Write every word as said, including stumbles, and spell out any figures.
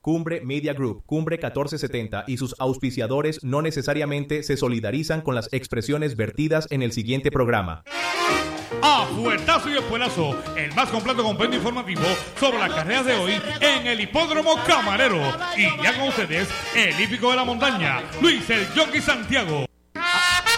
Cumbre Media Group, Cumbre catorce setenta y sus auspiciadores no necesariamente se solidarizan con las expresiones vertidas en el siguiente programa. A fuertazo y espuelazo, el más completo compendio informativo sobre las carreras de hoy en el Hipódromo Camarero. Y ya con ustedes, el hípico de la montaña, Luis el Jockey Santiago.